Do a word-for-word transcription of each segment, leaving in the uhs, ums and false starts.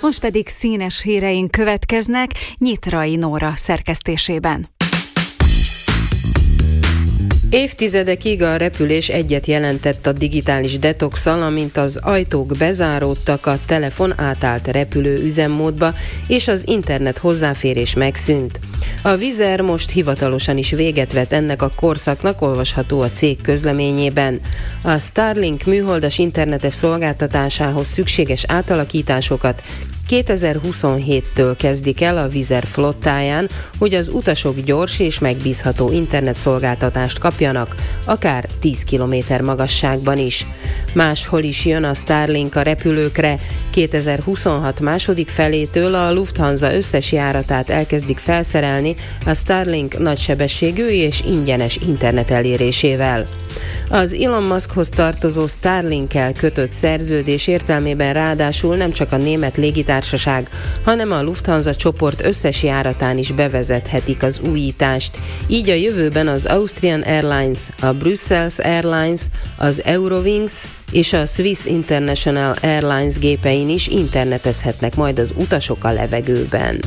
Most pedig színes híreink következnek Nyitrai Nóra szerkesztésében. Évtizedekig a repülés egyet jelentett a digitális detoxal, amint az ajtók bezáródtak, a telefon átállt repülő üzemmódba, és az internet hozzáférés megszűnt. A Wizz Air most hivatalosan is véget vet ennek a korszaknak, olvasható a cég közleményében. A Starlink műholdas internetes szolgáltatásához szükséges átalakításokat kétezer-huszonhéttől kezdik el a Wizz Air flottáján, hogy az utasok gyors és megbízható internetszolgáltatást kapjanak, akár tíz kilométer magasságban is. Máshol is jön a Starlink a repülőkre. kétezer-huszonhat második felétől a Lufthansa összes járatát elkezdik felszerelni a Starlink nagysebességű és ingyenes internet elérésével. Az Elon Muskhoz tartozó Starlinkkel kötött szerződés értelmében ráadásul nem csak a német légitársaság, hanem a Lufthansa csoport összes járatán is bevezethetik az újítást. Így a jövőben az Austrian Airlines, a Brussels Airlines, az Eurowings és a Swiss International Airlines gépein is internetezhetnek majd az utasok a levegőben.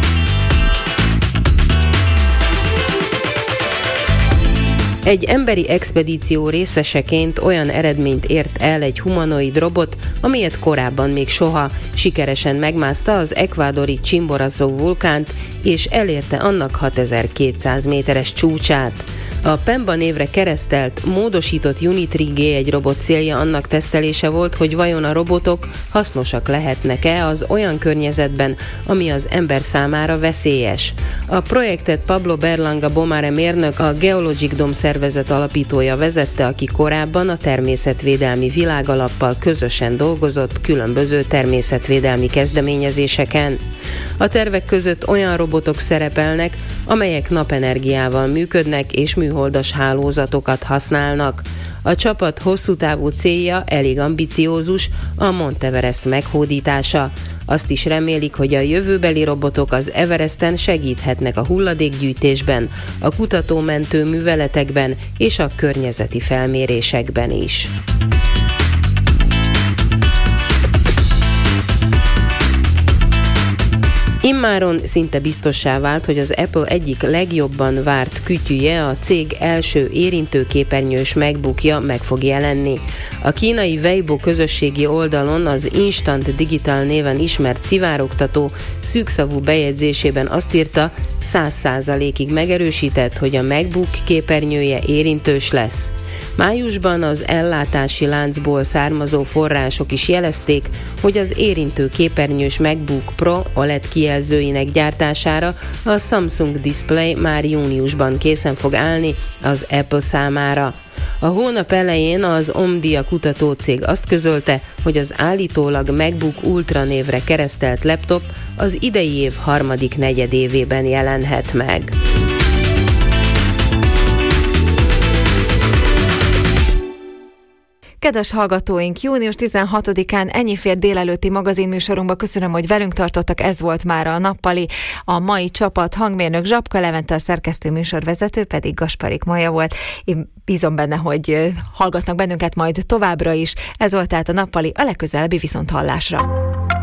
Egy emberi expedíció részeseként olyan eredményt ért el egy humanoid robot, amilyet korábban még soha. Sikeresen megmászta az ekvádori Chimborazo vulkánt, és elérte annak hatezer-kétszáz méteres csúcsát. A Pemba névre keresztelt, módosított Unitri gé egy robot célja annak tesztelése volt, hogy vajon a robotok hasznosak lehetnek-e az olyan környezetben, ami az ember számára veszélyes. A projektet Pablo Berlanga Bomare mérnök, a Geologic Dome szervezet alapítója vezette, aki korábban a természetvédelmi világalappal közösen dolgozott különböző természetvédelmi kezdeményezéseken. A tervek között olyan robotok szerepelnek, amelyek napenergiával működnek és műholdas hálózatokat használnak. A csapat hosszú távú célja elég ambiciózus, a Monteverest meghódítása. Azt is remélik, hogy a jövőbeli robotok az Everesten segíthetnek a hulladékgyűjtésben, a kutatómentő műveletekben és a környezeti felmérésekben is. Immáron szinte biztossá vált, hogy az Apple egyik legjobban várt kütyüje, a cég első érintőképernyős MacBookja meg fog jelenni. A kínai Weibo közösségi oldalon az Instant Digital néven ismert szivárogtató szűkszavú bejegyzésében azt írta, száz százalékig megerősített, hogy a MacBook képernyője érintős lesz. Májusban az ellátási láncból származó források is jelezték, hogy az érintő képernyős MacBook Pro o el é dé kijelzőinek gyártására a Samsung Display már júniusban készen fog állni az Apple számára. A hónap elején az Omdia kutatócég azt közölte, hogy az állítólag MacBook Ultra névre keresztelt laptop az idei év harmadik negyedévében jelenhet meg. Kedves hallgatóink, június tizenhatodikán ennyi fér délelőtti magazinműsorunkba. Köszönöm, hogy velünk tartottak, ez volt már a nappali. A mai csapat: hangmérnök Zsapka Levente, a szerkesztő műsorvezető pedig Gasparik Maja volt. Én bízom benne, hogy hallgatnak bennünket majd továbbra is. Ez volt tehát a nappali, a legközelebbi viszonthallásra.